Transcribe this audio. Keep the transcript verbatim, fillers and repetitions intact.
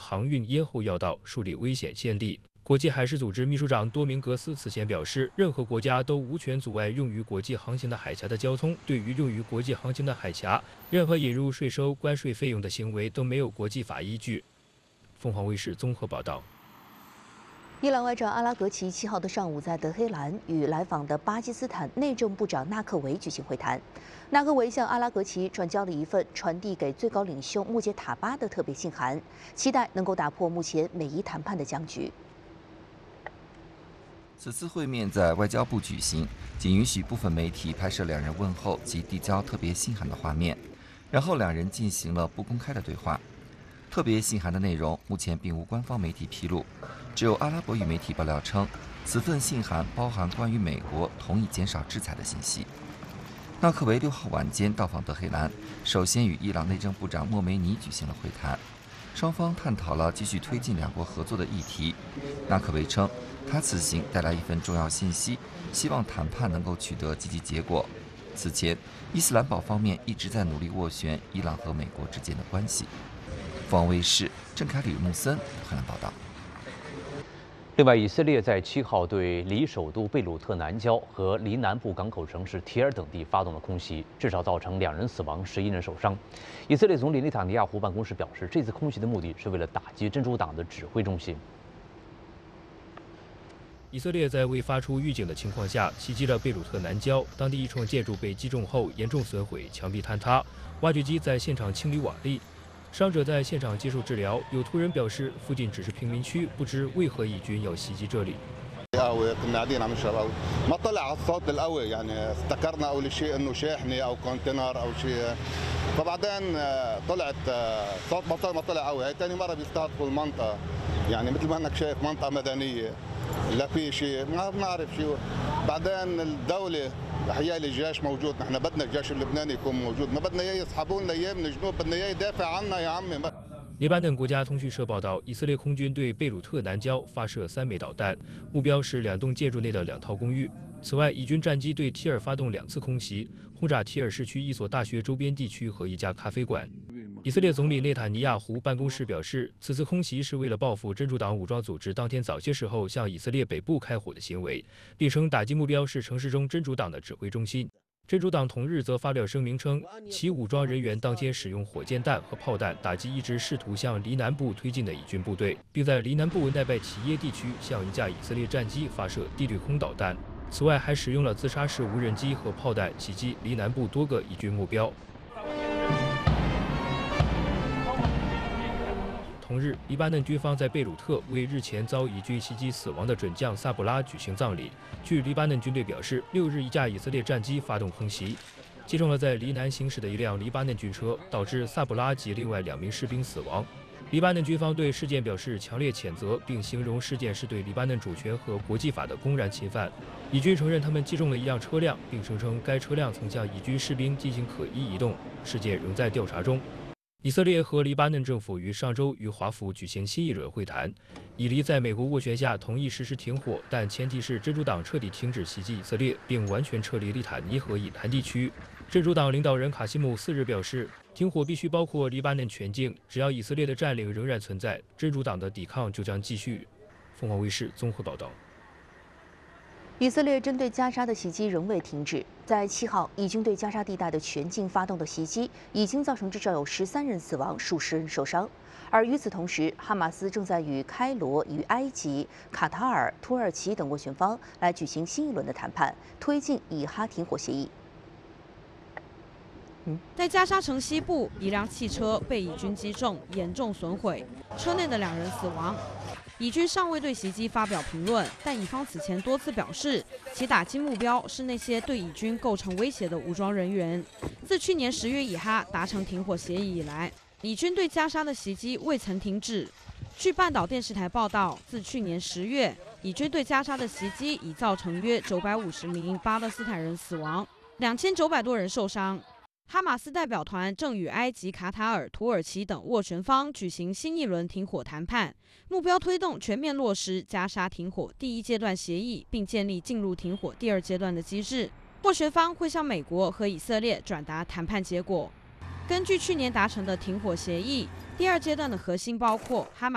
航运咽喉要道，树立危险先例。国际海事组织秘书长多明格斯此前表示，任何国家都无权阻碍用于国际航行的海峡的交通。对于用于国际航行的海峡，任何引入税收、关税费用的行为都没有国际法依据。凤凰卫视综合报道。 伊朗外长阿拉格齐七号的上午在德黑兰与来访的巴基斯坦内政部长纳克维举行会谈。纳克维向阿拉格齐转交了一份传递给最高领袖穆杰塔巴的特别信函，期待能够打破目前美伊谈判的僵局。 此次会面在外交部举行，仅允许部分媒体拍摄两人问候及递交特别信函的画面，然后两人进行了不公开的对话。 特别信函的内容目前并无官方媒体披露，只有阿拉伯语媒体爆料称，此份信函包含关于美国同意减少制裁的信息。纳克维六号晚间到访德黑兰，首先与伊朗内政部长莫梅尼举行了会谈，双方探讨了继续推进两国合作的议题。纳克维称，他此行带来一份重要信息，希望谈判能够取得积极结果。此前，伊斯兰堡方面一直在努力斡旋伊朗和美国之间的关系。 凤凰卫视郑凯里、穆森荷兰报道。 另外，以色列在七号对离首都贝鲁特南郊和离南部港口城市提尔等地发动了空袭，至少造成两人死亡、十一人受伤。以色列总理内塔尼亚胡办公室表示，这次空袭的目的是为了打击真主党的指挥中心。 以色列在未发出预警的情况下袭击了贝鲁特南郊，当地一幢建筑被击中后严重损毁，墙壁坍塌，挖掘机在现场清理瓦砾。 伤者在现场接受治疗。有途人表示，附近只是平民区，不知为何以军要袭击这里。 قهوه كنا قاعدين عم نشرب قهوه ما طلع على الصوت القوي يعني افتكرنا اول شيء انه شاحنه او كونتينر او شيء فبعدين طلعت صوت ما ما طلع قوي هي ثاني مره بيستهدفوا المنطقه يعني مثل ما انك شايف منطقه مدنيه لا في شيء ما بنعرف شو بعدين الدوله احياء الجيش موجود نحن بدنا الجيش اللبناني يكون موجود ما بدنا اياه يسحبوا لنا اياه من الجنوب بدنا اياه يدافع عنا يا عمي 黎巴嫩国家通讯社报道，以色列空军对贝鲁特南郊发射三枚导弹，目标是两栋建筑内的两套公寓。此外，以军战机对提尔发动两次空袭，轰炸提尔市区一所大学周边地区和一家咖啡馆。以色列总理内塔尼亚胡办公室表示，此次空袭是为了报复真主党武装组织当天早些时候向以色列北部开火的行为，并称打击目标是城市中真主党的指挥中心。 真主党同日则发表声明称，其武装人员当天使用火箭弹和炮弹打击一支试图向离南部推进的以军部队，并在离南部文代拜齐耶地区向一架以色列战机发射地对空导弹。此外，还使用了自杀式无人机和炮弹袭击离南部多个以军目标。 同日，黎巴嫩军方在贝鲁特为日前遭以军袭击死亡的准将萨布拉举行葬礼。据黎巴嫩军队表示，六日一架以色列战机发动空袭，击中了在离南行驶的一辆黎巴嫩军车，导致萨布拉及另外两名士兵死亡。黎巴嫩军方对事件表示强烈谴责，并形容事件是对黎巴嫩主权和国际法的公然侵犯。以军承认他们击中了一辆车辆，并声称该车辆曾向以军士兵进行可疑移动。事件仍在调查中。 以色列和黎巴嫩政府于上周与华府举行新一轮会谈，以黎在美国斡旋下同意实施停火，但前提是真主党彻底停止袭击以色列，并完全撤离利塔尼河以南地区。真主党领导人卡西姆四日表示，停火必须包括黎巴嫩全境，只要以色列的占领仍然存在，真主党的抵抗就将继续。凤凰卫视综合报道。 以色列针对加沙的袭击仍未停止。在七号，以军对加沙地带的全境发动的袭击，已经造成至少有十三人死亡，数十人受伤。而与此同时，哈马斯正在与开罗、与埃及、卡塔尔、土耳其等斡旋方来举行新一轮的谈判，推进以哈停火协议。 在加沙城西部，一辆汽车被以军击中，严重损毁，车内的两人死亡。以军尚未对袭击发表评论，但以方此前多次表示，其打击目标是那些对以军构成威胁的武装人员。自去年十月以哈达成停火协议以来，以军对加沙的袭击未曾停止。据半岛电视台报道，自去年十月，以军对加沙的袭击已造成约九百五十名巴勒斯坦人死亡，两千九百多人受伤。 哈马斯代表团正与埃及、卡塔尔、土耳其等斡旋方举行新一轮停火谈判，目标推动全面落实加沙停火第一阶段协议，并建立进入停火第二阶段的机制。斡旋方会向美国和以色列转达谈判结果。根据去年达成的停火协议，第二阶段的核心包括哈马